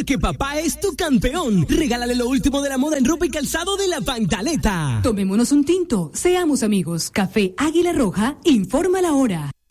porque papá es tu campeón. Regálale lo último de la moda en ropa y calzado de La Pantaleta. Tomémonos un tinto, seamos amigos. Café Águila Roja, informa la hora.